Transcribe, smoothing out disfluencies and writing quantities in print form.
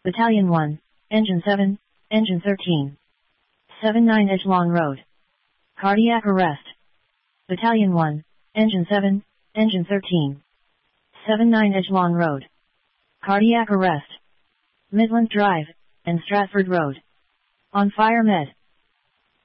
Battalion 1, Engine 7, Engine 13. 79 Edgelong Road. Cardiac arrest. Battalion 1, Engine 7, Engine 13. 79 Edgelong Road. Cardiac arrest. Midland Drive, and Stratford Road. On fire med.